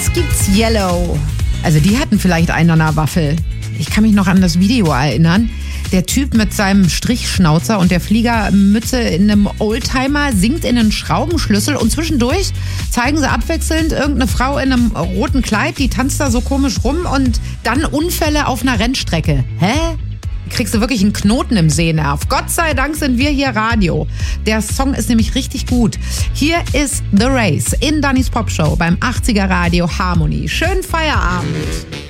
Jetzt gibt's Yellow. Also die hatten vielleicht einen an der Waffel. Ich kann mich noch an das Video erinnern. Der Typ mit seinem Strichschnauzer und der Fliegermütze in einem Oldtimer singt in einen Schraubenschlüssel und zwischendurch zeigen sie abwechselnd irgendeine Frau in einem roten Kleid, die tanzt da so komisch rum und dann Unfälle auf einer Rennstrecke. Hä? Kriegst du wirklich einen Knoten im Sehnerv. Gott sei Dank sind wir hier Radio. Der Song ist nämlich richtig gut. Hier ist The Race in Dannys Popshow beim 80er Radio Harmony. Schönen Feierabend.